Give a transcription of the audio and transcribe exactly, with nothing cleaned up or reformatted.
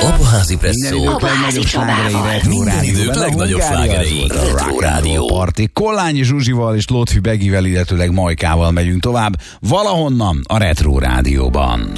Apaházi Presszó. Minden idők legnagyobb slágerei, Retro Minden Rádió. idők legnagyobb slágerei, Retro Rádió. Parti. Kollányi Zsuzsival és Lotfi Begivel, illetőleg Majkával megyünk tovább, valahonnan a Retro Rádióban.